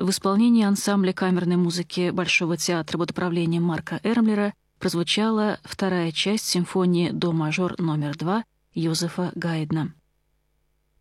в исполнении ансамбля камерной музыки Большого театра под управлением Марка Эрмлера прозвучала вторая часть симфонии «До мажор номер 2» Йозефа Гайдна.